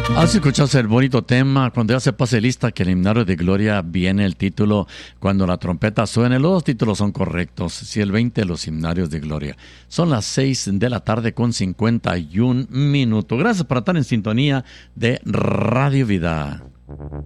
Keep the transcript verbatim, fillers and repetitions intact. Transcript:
Has escuchado el bonito tema, cuando ya se pase lista, que el himnario de gloria viene el título, cuando la trompeta suene, los dos títulos son correctos, si el veinte los himnarios de gloria. Son las seis de la tarde con cincuenta y un minutos. Gracias por estar en sintonía de Radio Vida.